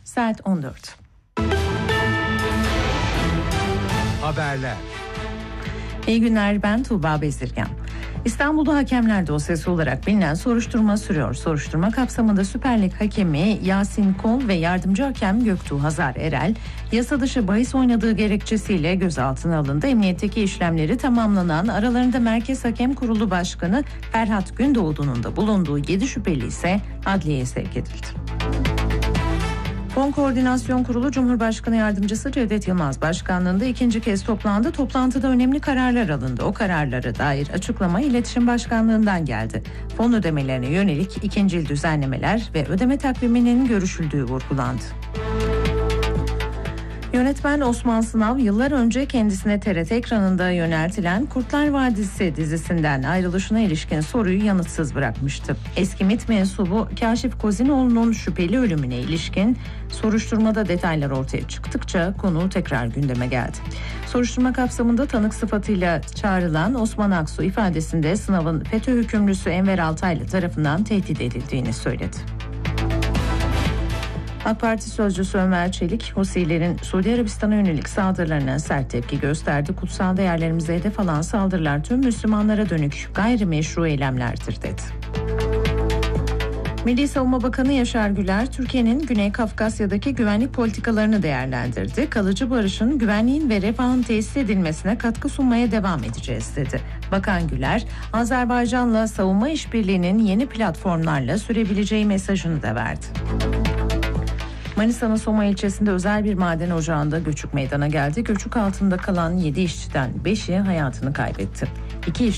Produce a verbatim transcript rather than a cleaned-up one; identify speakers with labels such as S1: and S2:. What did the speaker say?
S1: Saat on dört.
S2: Haberler.
S1: İyi günler, ben Tuğba Bezirgen. İstanbul'da hakemler dosyası olarak bilinen soruşturma sürüyor. Soruşturma kapsamında Süper Lig hakemi Yasin Kol ve yardımcı hakem Göktuğ Hazar Erel, yasa dışı bahis oynadığı gerekçesiyle gözaltına alındı. Emniyetteki işlemleri tamamlanan, aralarında Merkez Hakem Kurulu Başkanı Ferhat Gündoğdu'nun da bulunduğu yedi şüpheli ise adliyeye sevk edildi. Fon Koordinasyon Kurulu Cumhurbaşkanı Yardımcısı Cevdet Yılmaz Başkanlığında ikinci kez toplandı. Toplantıda önemli kararlar alındı. O kararlara dair açıklama İletişim Başkanlığı'ndan geldi. Fon ödemelerine yönelik ikincil düzenlemeler ve ödeme takviminin görüşüldüğü vurgulandı. Yönetmen Osman Sınav yıllar önce kendisine T R T ekranında yöneltilen Kurtlar Vadisi dizisinden ayrılışına ilişkin soruyu yanıtsız bırakmıştı. Eski MİT mensubu Kaşif Kozinoğlu'nun şüpheli ölümüne ilişkin soruşturmada detaylar ortaya çıktıkça konu tekrar gündeme geldi. Soruşturma kapsamında tanık sıfatıyla çağrılan Osman Aksu ifadesinde Sınav'ın FETÖ hükümlüsü Enver Altaylı tarafından tehdit edildiğini söyledi. AK Parti sözcüsü Ömer Çelik, Husilerin Suudi Arabistan'a yönelik saldırılarına sert tepki gösterdi. Kutsal değerlerimize hedef alan saldırılar tüm Müslümanlara dönük gayrimeşru eylemlerdir dedi. Milli Savunma Bakanı Yaşar Güler, Türkiye'nin Güney Kafkasya'daki güvenlik politikalarını değerlendirdi. Kalıcı barışın, güvenliğin ve refahın tesis edilmesine katkı sunmaya devam edeceğiz dedi. Bakan Güler, Azerbaycan'la savunma işbirliğinin yeni platformlarla sürebileceği mesajını da verdi. Manisa'nın Soma ilçesinde özel bir maden ocağında göçük meydana geldi. Göçük altında kalan yedi işçiden beşi hayatını kaybetti. İki